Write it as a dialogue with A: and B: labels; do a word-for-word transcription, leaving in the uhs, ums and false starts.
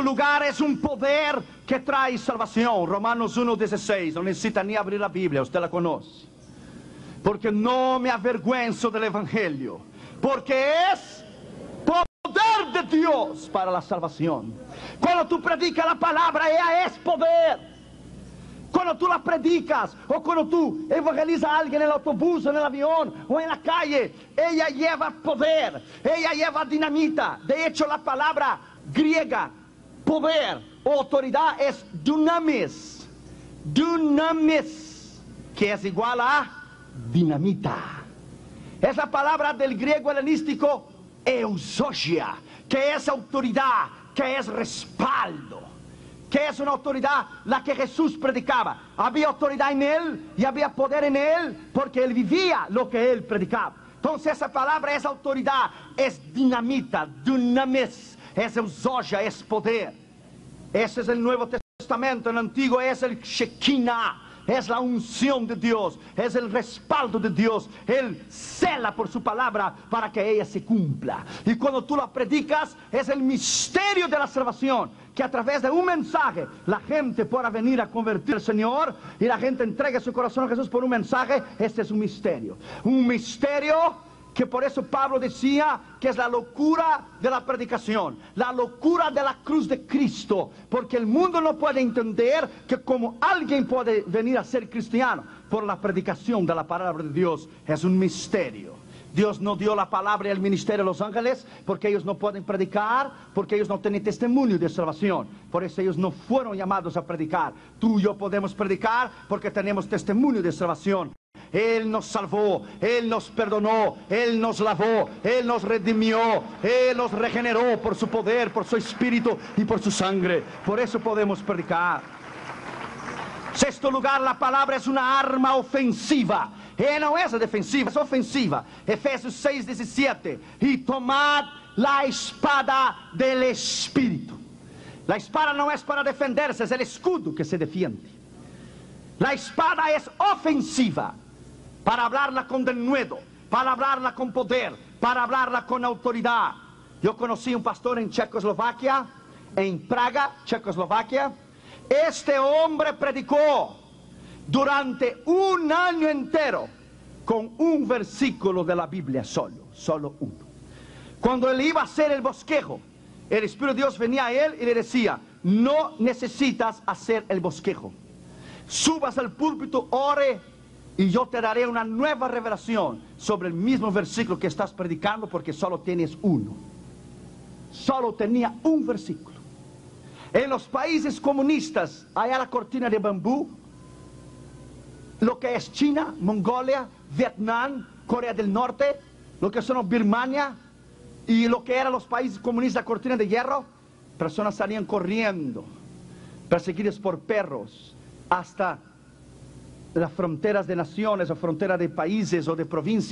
A: Sexto lugar, es un poder que trae salvación. Romanos uno dieciséis, no necesita ni abrir la Biblia, usted la conoce. Porque no me avergüenzo del Evangelio, porque es poder de Dios para la salvación. Cuando tú predicas la palabra, ella es poder. Cuando tú la predicas, o cuando tú evangelizas a alguien en el autobús, en el avión, o en la calle, ella lleva poder, ella lleva dinamita. De hecho, la palabra griega, poder o autoridad, es dunamis. Dunamis, que es igual a dinamita. Es la palabra del griego helenístico eusogia, que es autoridad, que es respaldo, que es una autoridad la que Jesús predicaba. Había autoridad en él y había poder en él porque él vivía lo que él predicaba. Entonces esa palabra es autoridad, es dinamita, dunamis, es eusogia, es poder. Ese es el Nuevo Testamento. En el Antiguo es el Shekinah, es la unción de Dios, es el respaldo de Dios. Él cela por su palabra para que ella se cumpla. Y cuando tú la predicas, es el misterio de la salvación, que a través de un mensaje la gente pueda venir a convertir al Señor y la gente entregue su corazón a Jesús por un mensaje. Este es un misterio, un misterio que por eso Pablo decía que es la locura de la predicación, la locura de la cruz de Cristo, porque el mundo no puede entender que como alguien puede venir a ser cristiano por la predicación de la palabra de Dios. Es un misterio. Dios no dio la palabra y el ministerio a los ángeles porque ellos no pueden predicar, porque ellos no tienen testimonio de salvación. Por eso ellos no fueron llamados a predicar. Tú y yo podemos predicar porque tenemos testimonio de salvación. Él nos salvó, Él nos perdonó, Él nos lavó, Él nos redimió, Él nos regeneró por su poder, por su espíritu y por su sangre. Por eso podemos predicar. Sexto lugar, la palabra es una arma ofensiva. Eh, no es defensiva, es ofensiva. Efesios seis, diecisiete. Y tomad la espada del Espíritu. La espada no es para defenderse, es el escudo que se defiende. La espada es ofensiva, para hablarla con denuedo, para hablarla con poder, para hablarla con autoridad. Yo conocí un pastor en Checoslovaquia, en Praga, Checoslovaquia. Este hombre predicó durante un año entero con un versículo de la Biblia solo, solo uno. Cuando él iba a hacer el bosquejo, el Espíritu de Dios venía a él y le decía: no necesitas hacer el bosquejo. Subas al púlpito, ore, y yo te daré una nueva revelación sobre el mismo versículo que estás predicando, porque solo tienes uno. Solo tenía un versículo. En los países comunistas, allá la cortina de bambú, lo que es China, Mongolia, Vietnam, Corea del Norte, lo que son Birmania, y lo que eran los países comunistas, la cortina de hierro, personas salían corriendo, perseguidas por perros, hasta las fronteras de naciones o fronteras de países o de provincias.